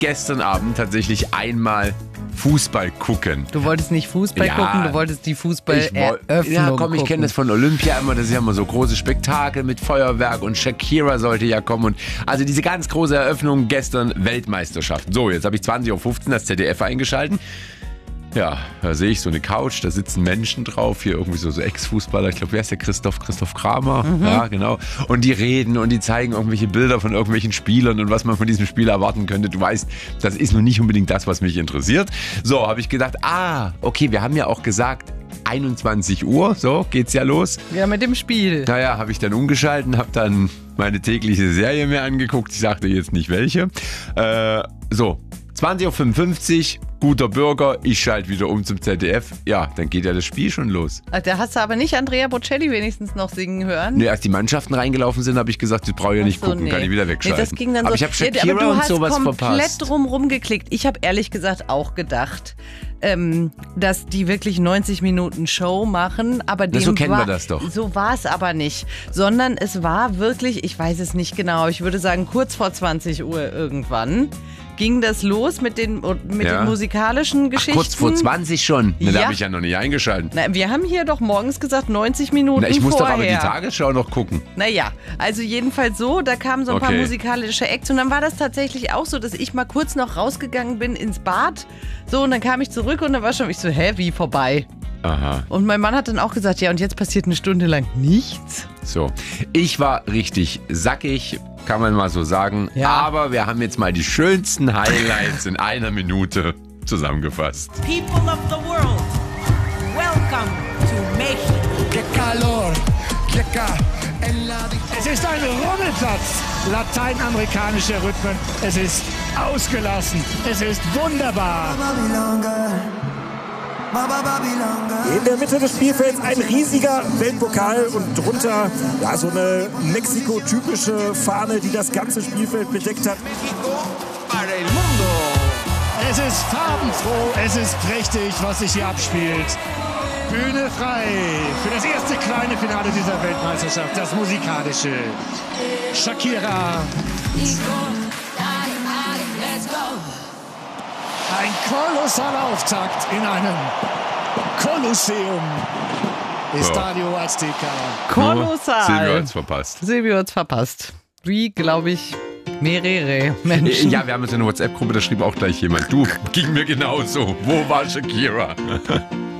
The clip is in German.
gestern Abend tatsächlich einmal Fußball gucken. Du wolltest nicht Fußball gucken, du wolltest die Fußballeröffnung Ja, komm, ich gucken. kenne das von Olympia immer. Das ist ja immer so große Spektakel mit Feuerwerk und Shakira sollte ja kommen. Und also diese ganz große Eröffnung gestern, Weltmeisterschaft. So, jetzt habe ich 20.15 Uhr das ZDF eingeschalten. Ja, da sehe ich so eine Couch, da sitzen Menschen drauf, hier irgendwie so Ex-Fußballer, ich glaube, wer ist der Christoph Kramer? Ja, genau. Und die reden und die zeigen irgendwelche Bilder von irgendwelchen Spielern und was man von diesem Spiel erwarten könnte. Du weißt, das ist nun nicht unbedingt das, was mich interessiert. So, habe ich gedacht, okay, wir haben ja auch gesagt, 21 Uhr, so geht's ja los. Ja, mit dem Spiel. Naja, habe ich dann umgeschalten, habe dann meine tägliche Serie mir angeguckt. Ich sagte jetzt nicht welche. 20.55 Uhr, guter Bürger, ich schalte wieder um zum ZDF. Ja, dann geht ja das Spiel schon los. Da hast du aber nicht Andrea Bocelli wenigstens noch singen hören? Nee, als die Mannschaften reingelaufen sind, habe ich gesagt, das brauche ich ja nicht gucken, kann ich wieder wegschalten. Nee, das ging dann aber so. ich habe Shakira aber und sowas komplett verpasst. drumrum geklickt. Ich habe ehrlich gesagt auch gedacht, dass die wirklich 90 Minuten Show machen, aber So kennen wir das doch. So war es aber nicht, sondern es war wirklich, ich weiß es nicht genau, ich würde sagen kurz vor 20 Uhr irgendwann ging das los mit den musikalischen Geschichten. Kurz vor 20 schon? Da Ja. habe ich ja noch nicht eingeschaltet. Na, wir haben hier doch morgens gesagt 90 Minuten Ich muss vorher. doch aber die Tagesschau noch gucken. Naja, also jedenfalls so, da kamen so ein paar Okay. musikalische Acts und dann war das tatsächlich auch so, dass ich mal kurz noch rausgegangen bin ins Bad, so und dann kam ich zurück und dann war schon, ich so, wie vorbei? Aha. Und mein Mann hat dann auch gesagt, ja und jetzt passiert eine Stunde lang nichts. So, ich war richtig sackig, kann man mal so sagen. Ja. Aber wir haben jetzt mal die schönsten Highlights in einer Minute zusammengefasst. People of the world, welcome to Mexico. ¡Qué calor! Es ist ein Rummelplatz. Lateinamerikanische Rhythmen. Es ist ausgelassen. Es ist wunderbar. In der Mitte des Spielfelds ein riesiger Weltpokal und drunter so eine Mexiko-typische Fahne, die das ganze Spielfeld bedeckt hat. Es ist farbenfroh. Es ist prächtig, was sich hier abspielt. Bühne frei für das erste kleine Finale dieser Weltmeisterschaft. Das musikalische. Shakira. Ein kolossaler Auftakt in einem Kolosseum. Estadio Azteca. Kolossal. Silvio hat's verpasst. Silvio hat's verpasst. Wie, glaube ich, mehrere Menschen. Ja, wir haben jetzt eine WhatsApp-Gruppe, da schrieb auch gleich jemand. Du, ging mir genauso. Wo war Shakira?